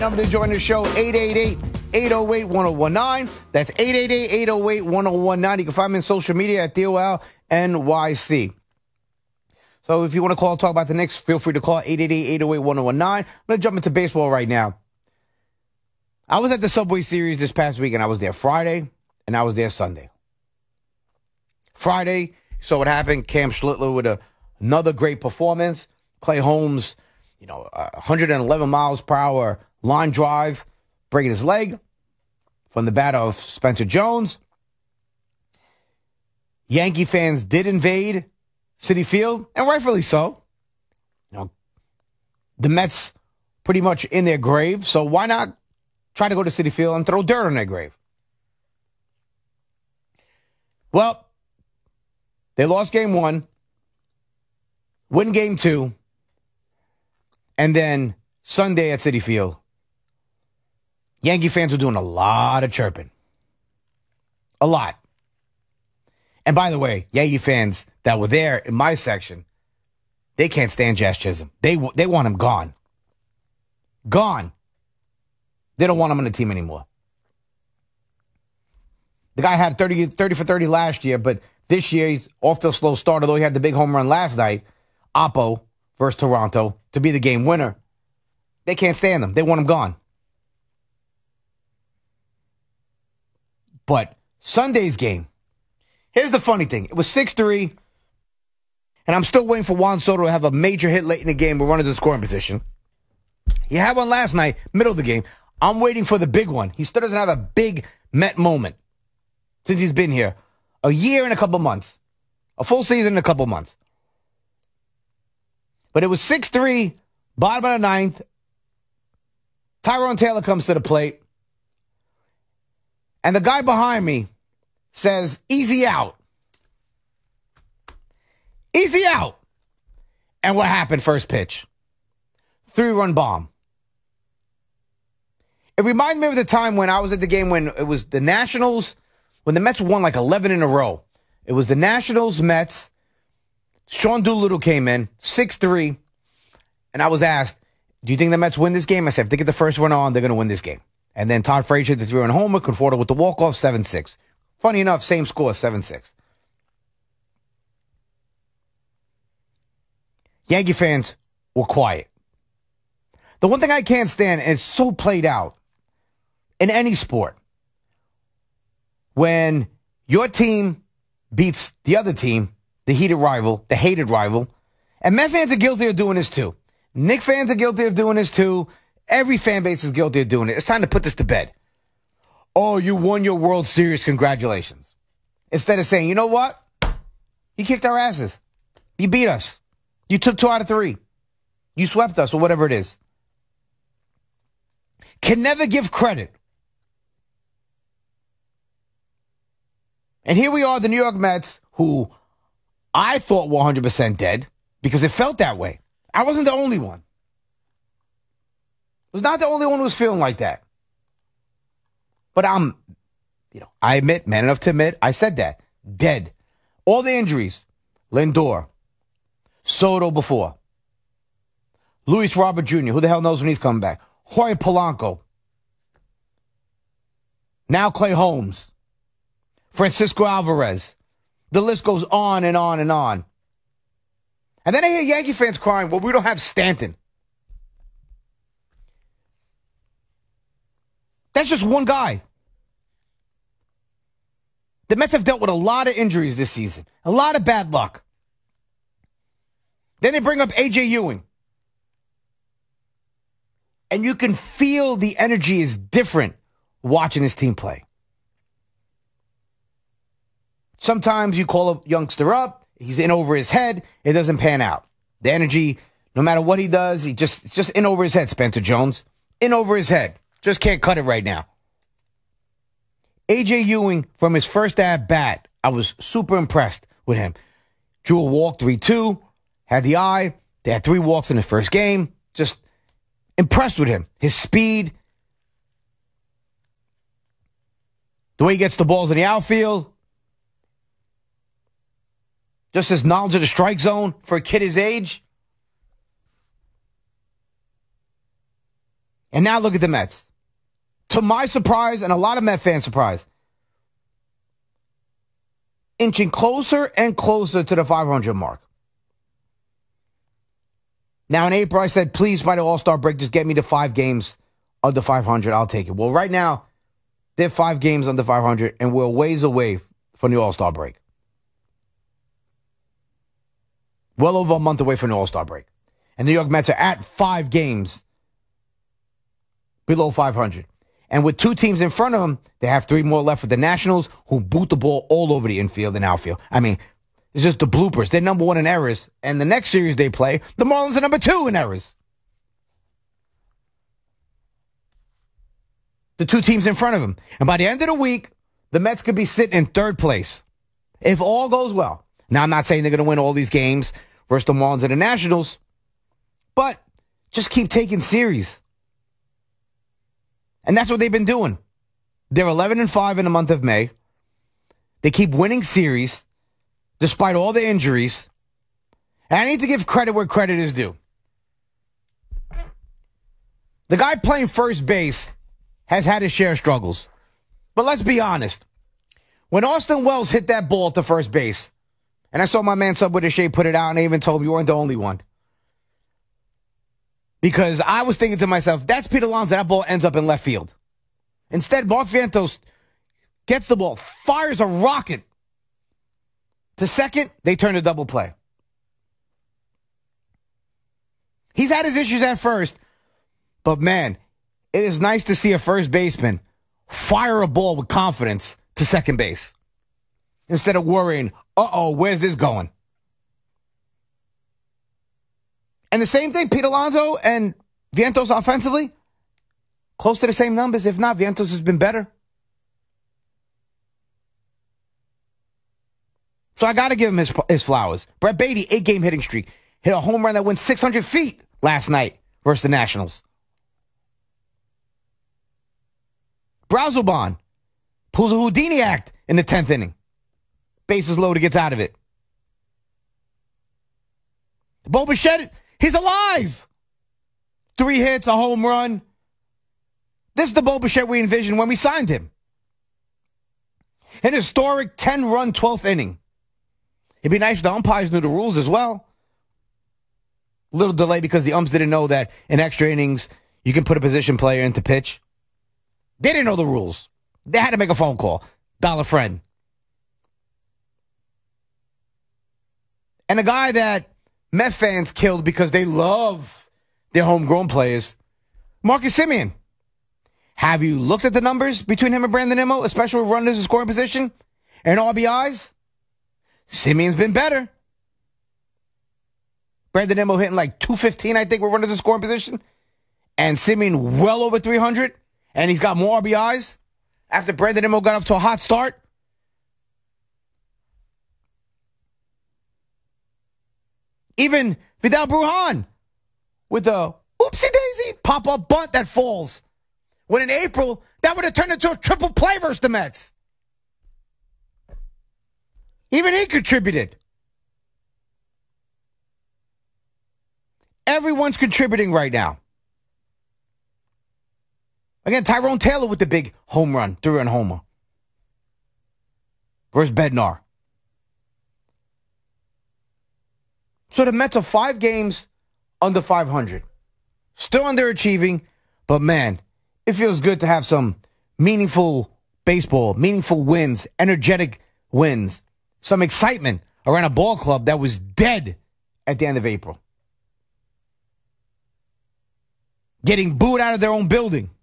Number to join the show, 888-808-1019. That's 888-808-1019. You can find me on social media at TheoAl NYC. So if you want to call and talk about the Knicks, feel free to call 888-808-1019. I'm going to jump into baseball right now. I was at the Subway Series this past week, and I was there Friday, and I was there Sunday. Friday, saw what happened. Cam Schlittler with another great performance. Clay Holmes, 111 miles per hour line drive, breaking his leg from the bat of Spencer Jones. Yankee fans did invade Citi Field, and rightfully so. The Mets pretty much in their grave, so why not try to go to Citi Field and throw dirt on their grave? Well, they lost game 1, win game 2, and then Sunday at Citi Field, Yankee fans were doing a lot of chirping. A lot. And by the way, Yankee fans that were there in my section, they can't stand Jazz Chisholm. They want him gone. Gone. They don't want him on the team anymore. The guy had 30 for 30 last year, but this year he's off to a slow start, although he had the big home run last night, Oppo versus Toronto, to be the game winner. They can't stand him. They want him gone. But Sunday's game, here's the funny thing. It was 6-3, and I'm still waiting for Juan Soto to have a major hit late in the game with runners in scoring position. He had one last night, middle of the game. I'm waiting for the big one. He still doesn't have a big Met moment since he's been here. A year and a couple months. A full season and a couple months. But it was 6-3, bottom of the ninth. Tyrone Taylor comes to the plate. And the guy behind me says, easy out. Easy out. And what happened first pitch? 3-run bomb. It reminds me of the time when I was at the game when it was the Nationals, when the Mets won like 11 in a row. It was the Nationals, Mets. Sean Doolittle came in, 6-3. And I was asked, do you think the Mets win this game? I said, if they get the first run on, they're going to win this game. And then Todd Frazier, the 3-run homer, Conforto with the walk-off, 7-6. Funny enough, same score, 7-6. Yankee fans were quiet. The one thing I can't stand, and it's so played out in any sport, when your team beats the other team, the hated rival, and Met fans are guilty of doing this too. Knicks fans are guilty of doing this too. Every fan base is guilty of doing it. It's time to put this to bed. Oh, you won your World Series. Congratulations. Instead of saying, you know what? You kicked our asses. You beat us. You took 2 out of 3. You swept us or whatever it is. Can never give credit. And here we are, the New York Mets, who I thought were 100% dead because it felt that way. I wasn't the only one. I was not the only one who was feeling like that. But I admit, man enough to admit, I said that. Dead. All the injuries. Lindor. Soto before. Luis Robert Jr., who the hell knows when he's coming back. Jorge Polanco. Now Clay Holmes. Francisco Alvarez. The list goes on and on and on. And then I hear Yankee fans crying, well, we don't have Stanton. That's just one guy. The Mets have dealt with a lot of injuries this season. A lot of bad luck. Then they bring up A.J. Ewing. And you can feel the energy is different watching this team play. Sometimes you call a youngster up, he's in over his head, it doesn't pan out. The energy, no matter what he does, it's just in over his head, Spencer Jones. In over his head. Just can't cut it right now. A.J. Ewing, from his first at-bat, I was super impressed with him. Drew a walk, 3-2, had the eye. They had 3 walks in the first game. Just impressed with him. His speed, the way he gets the balls in the outfield, just his knowledge of the strike zone for a kid his age. And now look at the Mets. To my surprise, and a lot of Met fans' surprise, inching closer and closer to the 500 mark. Now, in April, I said, please, by the All-Star break, just get me to 5 games under 500. I'll take it. Well, right now, they're 5 games under 500, and we're ways away from the All-Star break. Well over a month away from the All-Star break. And the New York Mets are at 5 games below 500. And with 2 teams in front of them, they have 3 more left with the Nationals, who boot the ball all over the infield and outfield. I mean, it's just the bloopers. They're number 1 in errors. And the next series they play, the Marlins are number 2 in errors. The 2 teams in front of them. And by the end of the week, the Mets could be sitting in 3rd place. If all goes well. Now, I'm not saying they're going to win all these games versus the Marlins and the Nationals, but just keep taking series. And that's what they've been doing. They're 11-5 in the month of May. They keep winning series despite all the injuries. And I need to give credit where credit is due. The guy playing first base has had his share of struggles. But let's be honest. When Austin Wells hit that ball to first base, and I saw my man Subway Shea put it out, and they even told me you weren't the only one. Because I was thinking to myself, that's Pete Alonso. That ball ends up in left field. Instead, Mark Vientos gets the ball, fires a rocket to second. They turn a double play. He's had his issues at first, but man, it is nice to see a first baseman fire a ball with confidence to second base instead of worrying, where's this going? And the same thing, Pete Alonso and Vientos offensively, close to the same numbers. If not, Vientos has been better. So I got to give him his flowers. Brett Baty, 8-game hitting streak. Hit a home run that went 600 feet last night versus the Nationals. Brazelbon pulls a Houdini act in the 10th inning. Bases loaded, gets out of it. Bo Bichette, he's alive. 3 hits, a home run. This is the Bo Bichette we envisioned when we signed him. An historic 10-run 12th inning. It'd be nice if the umpires knew the rules as well. A little delay because the umps didn't know that in extra innings you can put a position player into pitch. They didn't know the rules. They had to make a phone call. Dollar friend. And a guy that Met fans killed because they love their homegrown players, Marcus Semien. Have you looked at the numbers between him and Brandon Nimmo, especially with runners in scoring position and RBIs? Semien's been better. Brandon Nimmo hitting like 215, I think, with runners in scoring position. And Semien well over 300. And he's got more RBIs after Brandon Nimmo got off to a hot start. Even Vidal Brujan with the oopsie-daisy pop-up bunt that falls. When in April, that would have turned into a triple play versus the Mets. Even he contributed. Everyone's contributing right now. Again, Tyrone Taylor with the big home run, 3-run homer. Versus Bednar. So the Mets are 5 games under 500. Still underachieving, but man, it feels good to have some meaningful baseball, meaningful wins, energetic wins, some excitement around a ball club that was dead at the end of April. Getting booed out of their own building.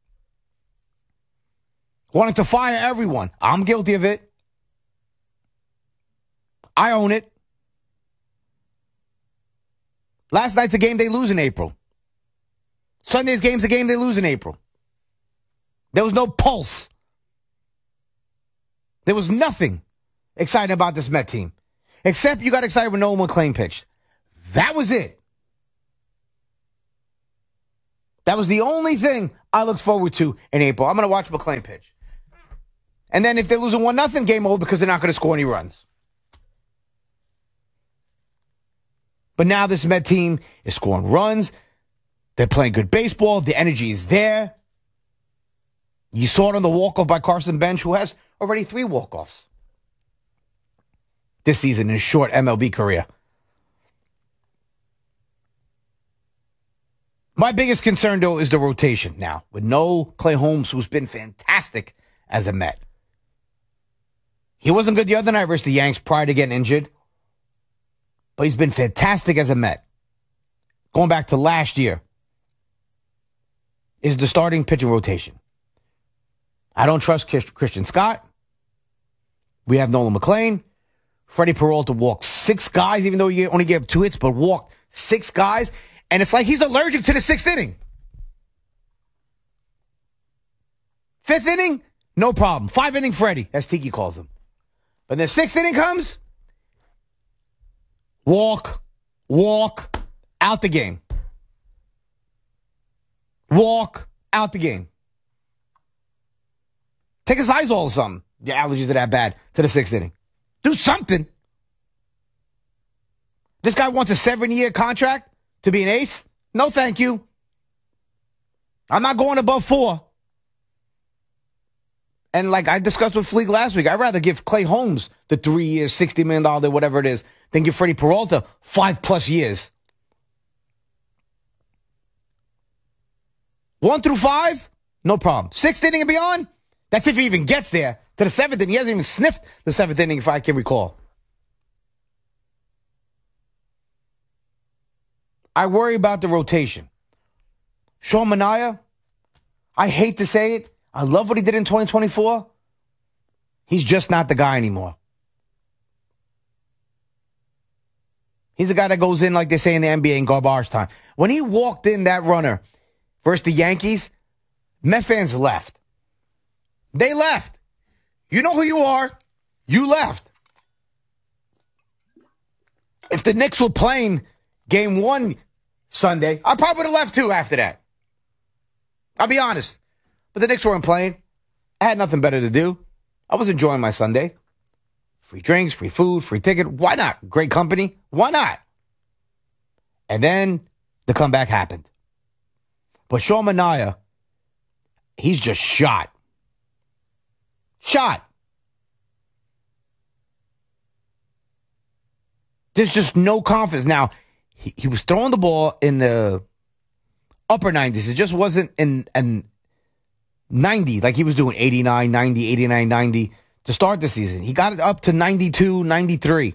Wanting to fire everyone. I'm guilty of it. I own it. Last night's a game they lose in April. Sunday's game's a game they lose in April. There was no pulse. There was nothing exciting about this Met team. Except you got excited when Nolan McClain pitched. That was it. That was the only thing I looked forward to in April. I'm going to watch McClain pitch. And then if they're losing 1-0, game over because they're not going to score any runs. But now this Met team is scoring runs. They're playing good baseball. The energy is there. You saw it on the walk-off by Carson Bench, who has already 3 walk-offs this season in his short MLB career. My biggest concern, though, is the rotation now. With no Clay Holmes, who's been fantastic as a Met. He wasn't good the other night versus the Yanks prior to getting injured. But he's been fantastic as a Met. Going back to last year, is the starting pitching rotation. I don't trust Christian Scott. We have Nolan McLean. Freddie Peralta walked 6 guys, even though he only gave 2 hits, but walked 6 guys. And it's like he's allergic to the 6th inning. 5th inning, no problem. 5-inning Freddie, as Tiki calls him. But then the 6th inning comes, walk, out the game. Walk, out the game. Take his eyes all or something. Your allergies are that bad to the 6th inning. Do something. This guy wants a 7-year contract to be an ace? No, thank you. I'm not going above 4. And like I discussed with Fleek last week, I'd rather give Clay Holmes the 3 years, $60 million, whatever it is, than give Freddie Peralta 5+ years. 1 through 5, no problem. 6th inning and beyond, that's if he even gets there. To the 7th inning, he hasn't even sniffed the 7th inning, if I can recall. I worry about the rotation. Sean Manaea, I hate to say it. I love what he did in 2024. He's just not the guy anymore. He's a guy that goes in, like they say in the NBA, in garbage time. When he walked in that runner versus the Yankees, Met fans left. They left. You know who you are. You left. If the Knicks were playing Game 1 Sunday, I probably would have left too after that. I'll be honest. But the Knicks weren't playing. I had nothing better to do. I was enjoying my Sunday. Free drinks, free food, free ticket. Why not? Great company. Why not? And then the comeback happened. But Sean Manaea, he's just shot. Shot. There's just no confidence. Now, he was throwing the ball in the upper 90s. It just wasn't in 90, like he was doing 89, 90, 89, 90 to start the season. He got it up to 92, 93.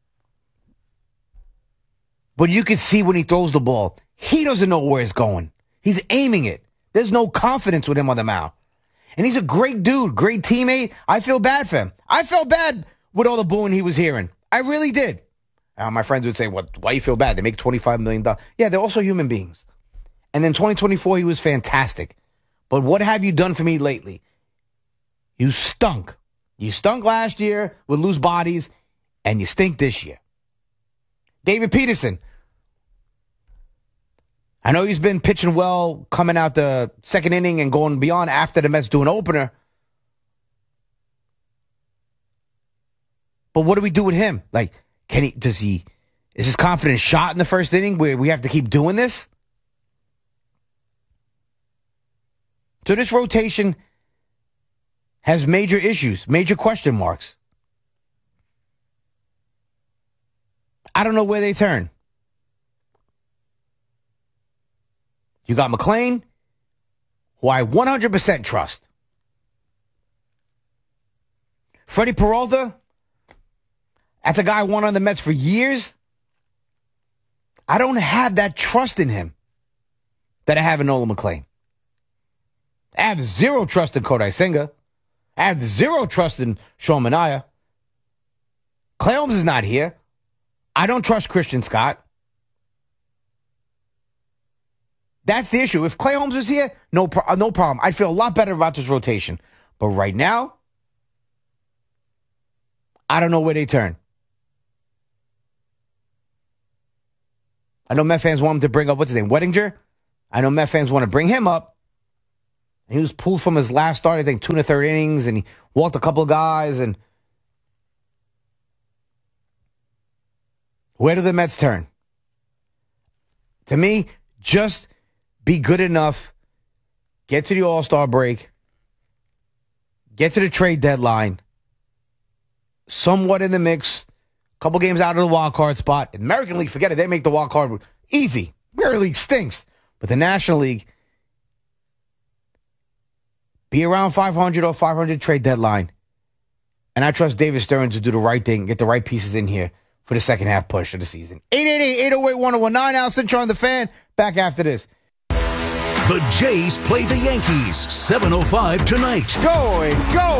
But you can see when he throws the ball, he doesn't know where it's going. He's aiming it. There's no confidence with him on the mound. And he's a great dude, great teammate. I feel bad for him. I felt bad with all the booing he was hearing. I really did. My friends would say, "What? Why you feel bad? They make $25 million. Yeah, they're also human beings. And then 2024, he was fantastic. But what have you done for me lately? You stunk. You stunk last year with loose bodies, and you stink this year. David Peterson. I know he's been pitching well coming out the 2nd inning and going beyond after the Mets do an opener. But what do we do with him? Like, is his confidence shot in the 1st inning where we have to keep doing this? So this rotation has major issues, major question marks. I don't know where they turn. You got McLean, who I 100% trust. Freddie Peralta, that's a guy I won on the Mets for years. I don't have that trust in him that I have in Nolan McLean. I have zero trust in Kodai Senga. I have zero trust in Sean Manaea. Clay Holmes is not here. I don't trust Christian Scott. That's the issue. If Clay Holmes was here, no problem. I'd feel a lot better about this rotation. But right now, I don't know where they turn. I know Met fans want him to bring up, what's his name, Wettinger? I know Met fans want to bring him up. He was pulled from his last start, I think, 2 1/3 innings, and he walked a couple of guys. And where do the Mets turn? To me, just be good enough, get to the All-Star break, get to the trade deadline, somewhat in the mix, a couple games out of the wild card spot. American League, forget it. They make the wild card easy. Premier League stinks. But the National League, be around 500 or 500 trade deadline. And I trust David Stearns to do the right thing, get the right pieces in here for the second half push of the season. 888-808-1019. Allison Charm, the Fan. Back after this. The Jays play the Yankees, 7:05 tonight. Going,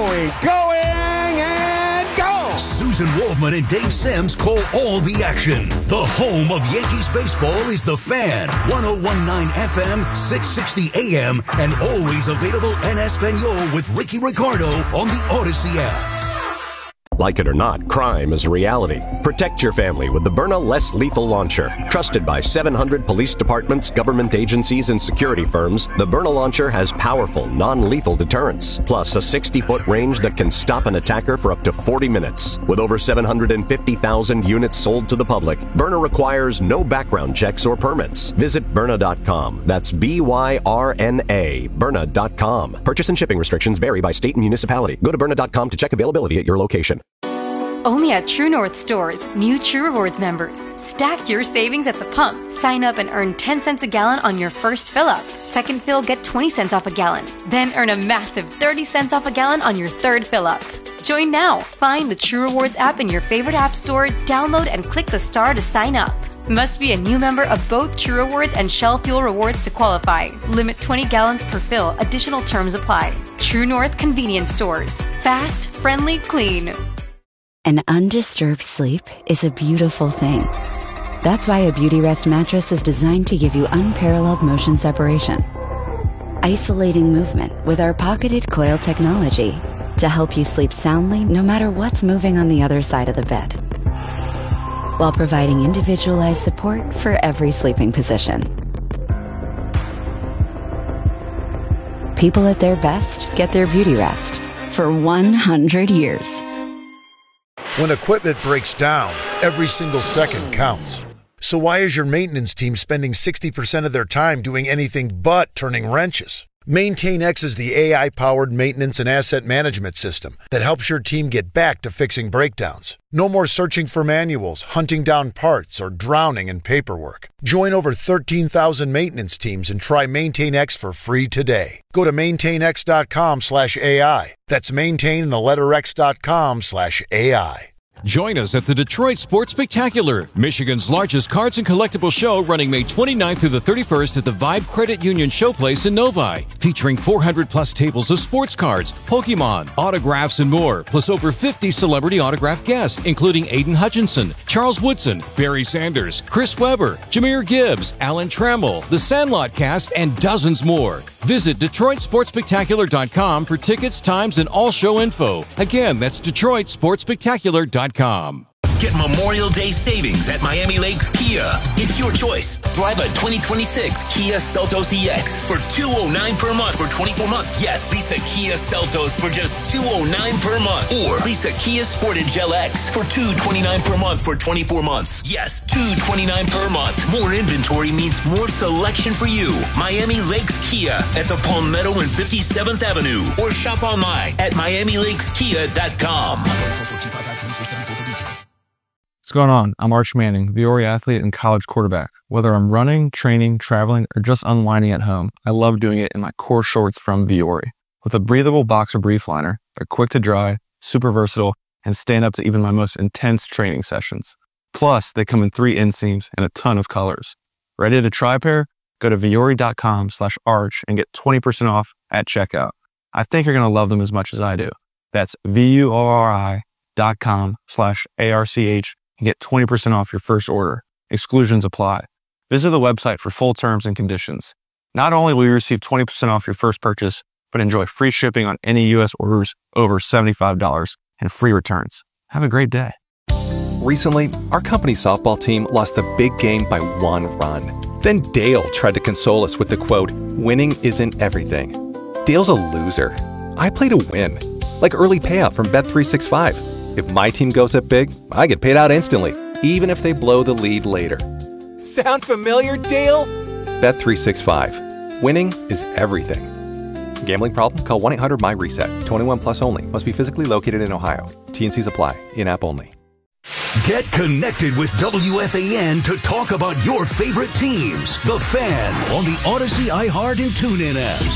and go! Susan Waldman and Dave Sims call all the action. The home of Yankees baseball is The Fan, 101.9 FM, 660 AM, and always available en Espanol with Ricky Ricardo on the Odyssey app. Like it or not, crime is a reality. Protect your family with the Byrna Less Lethal Launcher. Trusted by 700 police departments, government agencies, and security firms, the Byrna Launcher has powerful, non-lethal deterrence, plus a 60-foot range that can stop an attacker for up to 40 minutes. With over 750,000 units sold to the public, Byrna requires no background checks or permits. Visit Byrna.com. That's B-Y-R-N-A, Byrna.com. Purchase and shipping restrictions vary by state and municipality. Go to Byrna.com to check availability at your location. Only at True North stores, new True Rewards members. Stack your savings at the pump. Sign up and earn 10 cents a gallon on your first fill-up. Second fill, get 20 cents off a gallon. Then earn a massive 30 cents off a gallon on your third fill-up. Join now. Find the True Rewards app in your favorite app store, download and click the star to sign up. Must be a new member of both True Rewards and Shell Fuel Rewards to qualify. Limit 20 gallons per fill. Additional terms apply. True North Convenience Stores. Fast, friendly, clean. An undisturbed sleep is a beautiful thing. That's why a Beautyrest mattress is designed to give you unparalleled motion separation. Isolating movement with our pocketed coil technology to help you sleep soundly no matter what's moving on the other side of the bed, while providing individualized support for every sleeping position. People at their best get their Beautyrest for 100 years. When equipment breaks down, every single second counts. So why is your maintenance team spending 60% of their time doing anything but turning wrenches? MaintainX is the AI-powered maintenance and asset management system that helps your team get back to fixing breakdowns. No more searching for manuals, hunting down parts, or drowning in paperwork. Join over 13,000 maintenance teams and try MaintainX for free today. Go to maintainx.com/AI. That's maintain and the letter x.com/AI. Join us at the Detroit Sports Spectacular, Michigan's largest cards and collectible show, running May 29th through the 31st at the Vibe Credit Union Showplace in Novi, featuring 400-plus tables of sports cards, Pokemon, autographs, and more, plus over 50 celebrity autograph guests, including Aiden Hutchinson, Charles Woodson, Barry Sanders, Chris Webber, Jahmyr Gibbs, Alan Trammell, The Sandlot Cast, and dozens more. Visit DetroitSportsSpectacular.com for tickets, times, and all show info. Again, that's DetroitSportsSpectacular.com. Get Memorial Day savings at Miami Lakes Kia. It's your choice. Drive a 2026 Kia Seltos EX for $209 per month for 24 months. Yes, lease a Kia Seltos for just $209 per month. Or lease a Kia Sportage LX for $229 per month for 24 months. Yes, $229 per month. More inventory means more selection for you. Miami Lakes Kia at the Palmetto and 57th Avenue. Or shop online at MiamiLakesKia.com. What's going on? I'm Arch Manning, Viore athlete and college quarterback. Whether I'm running, training, traveling, or just unwinding at home, I love doing it in my core shorts from Viore. With a breathable boxer brief liner, they're quick to dry, super versatile, and stand up to even my most intense training sessions. Plus, they come in 3 inseams and a ton of colors. Ready to try a pair? Go to Viore.com/arch and get 20% off at checkout. I think you're going to love them as much as I do. That's VUORI.com/ARCH and get 20% off your first order. Exclusions apply. Visit the website for full terms and conditions. Not only will you receive 20% off your first purchase, but enjoy free shipping on any U.S. orders over $75 and free returns. Have a great day. Recently, our company softball team lost a big game by 1 run. Then Dale tried to console us with the quote, "Winning isn't everything." Dale's a loser. I play to win. Like early payout from Bet365. If my team goes up big, I get paid out instantly, even if they blow the lead later. Sound familiar, Dale? Bet365. Winning is everything. Gambling problem? Call 1-800-MY-RESET. 21 plus only. Must be physically located in Ohio. T&Cs apply. In-app only. Get connected with WFAN to talk about your favorite teams. The Fan on the Odyssey, iHeart, and TuneIn apps.